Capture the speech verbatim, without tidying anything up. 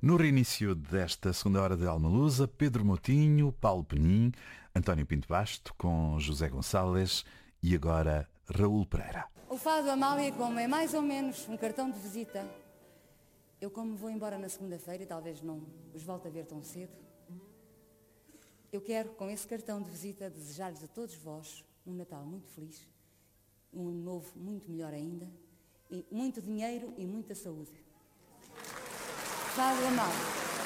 No reinício desta segunda hora de Almalusa, Pedro Motinho, Paulo Penin, António Pinto Basto com José Gonçalves e agora Raul Pereira. O Fado Amália, como é mais ou menos um cartão de visita, eu como vou embora na segunda-feira e talvez não os volte a ver tão cedo, eu quero com esse cartão de visita desejar-lhes a todos vós um Natal muito feliz, um ano novo muito melhor ainda, e muito dinheiro e muita saúde. Fado Amália.